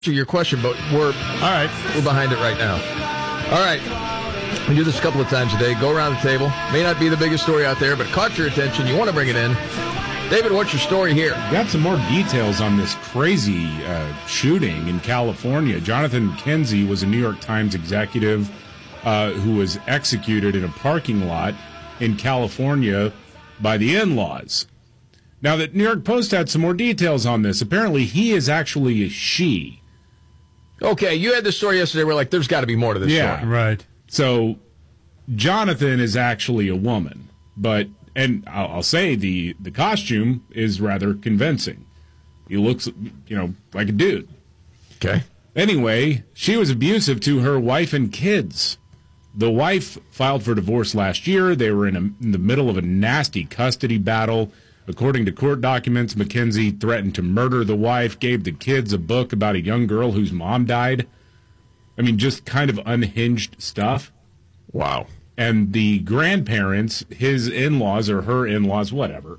your question, but we're behind it right now. All right. We do this a couple of times a day. Go around the table. May not be the biggest story out there, but it caught your attention. You want to bring it in. David, what's your story here? Got some more details on this crazy shooting in California. Jonathan McKenzie was a New York Times executive who was executed in a parking lot in California by the in-laws. Now, the New York Post had some more details on this. Apparently, he is actually a she. Okay, you had this story yesterday. We're like, there's got to be more to this story. Right. So, Jonathan is actually a woman, and I'll say the costume is rather convincing. He looks, like a dude. Okay. Anyway, she was abusive to her wife and kids. The wife filed for divorce last year. They were in the middle of a nasty custody battle. According to court documents, McKenzie threatened to murder the wife, gave the kids a book about a young girl whose mom died. I mean, just kind of unhinged stuff. Wow. And the grandparents, his in-laws or her in-laws, whatever,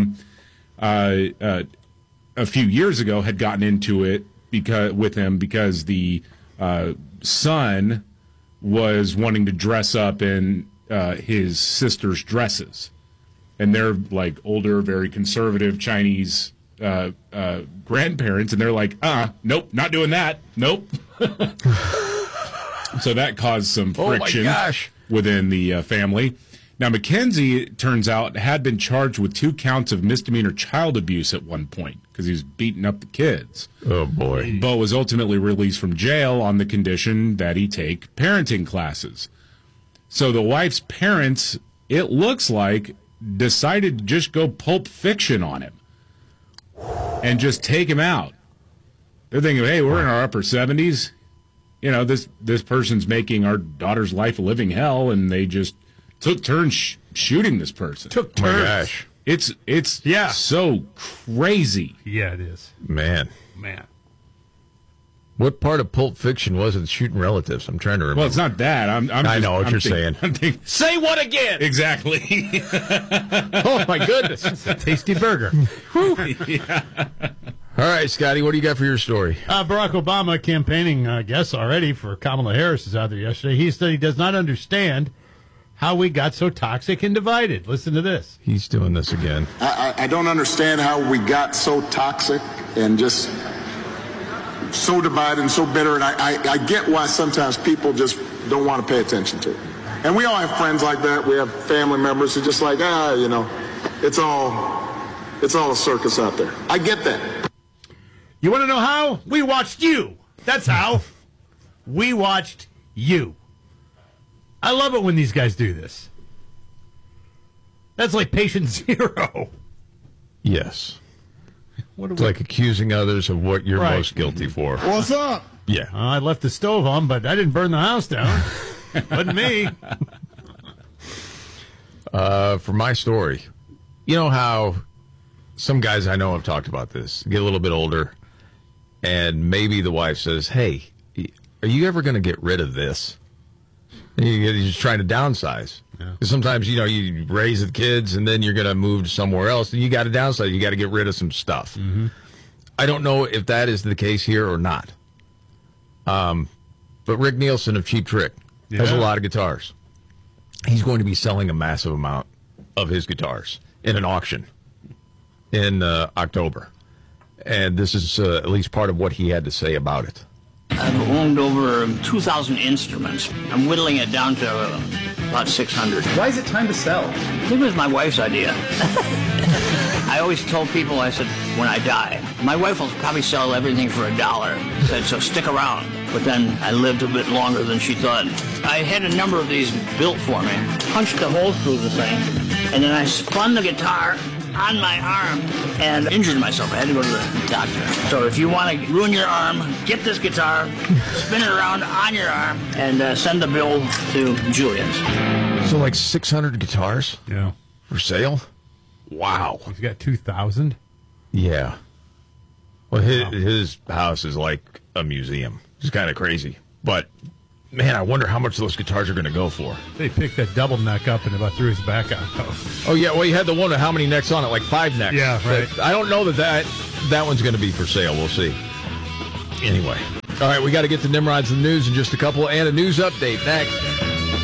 a few years ago had gotten into it with him because the son was wanting to dress up in his sister's dresses. And they're like older, very conservative Chinese grandparents, and they're like, nope, not doing that. Nope. So that caused some friction within the family. Now, McKenzie, it turns out, had been charged with 2 counts of misdemeanor child abuse at one point because he was beating up the kids. Oh, boy. But was ultimately released from jail on the condition that he take parenting classes. So the wife's parents, it looks like, decided to just go Pulp Fiction on him and just take him out. They're thinking, hey, we're in our upper 70s. This person's making our daughter's life a living hell, and they just took turns shooting this person. Took turns. Oh my gosh. It's so crazy. Yeah, it is. Man. What part of Pulp Fiction was it shooting relatives? I'm trying to remember. Well, it's not that. I know what you're saying. Say what again? Exactly. Oh, my goodness. It's a tasty burger. Yeah. All right, Scotty, what do you got for your story? Barack Obama campaigning, I guess, already for Kamala Harris is out there yesterday. He said he does not understand how we got so toxic and divided. Listen to this. He's doing this again. I don't understand how we got so toxic and just so divided and so bitter. And I get why sometimes people just don't want to pay attention to it. And we all have friends like that. We have family members who are just like, it's all a circus out there. I get that. You want to know how? We watched you. That's how. We watched you. I love it when these guys do this. That's like patient zero. Yes. It's like accusing others of what you're most guilty for. What's up? Yeah. I left the stove on, but I didn't burn the house down. Wasn't me. For my story, you know how some guys I know have talked about this, get a little bit older, and maybe the wife says, hey, are you ever going to get rid of this? And you're just trying to downsize. Yeah. Sometimes, you raise the kids, and then you're going to move somewhere else, and you got to downsize. You got to get rid of some stuff. Mm-hmm. I don't know if that is the case here or not. But Rick Nielsen of Cheap Trick has a lot of guitars. He's going to be selling a massive amount of his guitars in an auction in October. And this is at least part of what he had to say about it. I've owned over 2,000 instruments. I'm whittling it down to about 600. Why is it time to sell? It was my wife's idea. I always told people, I said, when I die, my wife will probably sell everything for $1. I said, so stick around. But then I lived a bit longer than she thought. I had a number of these built for me, punched a hole through the thing, and then I spun the guitar on my arm and injured myself. I had to go to the doctor. So if you want to ruin your arm, get this guitar, spin it around on your arm, and send the bill to Julian's. So like 600 guitars? Yeah. For sale? Wow. He's got 2,000? Yeah. Well, his house is like a museum. It's kind of crazy. But, man, I wonder how much those guitars are going to go for. They picked that double neck up and about threw his back out. Oh, yeah. Well, you had the one with how many necks on it? Like 5 necks. Yeah, right. But I don't know that one's going to be for sale. We'll see. Anyway. All right, we got to get to Nimrod's news in just a couple, and a news update next.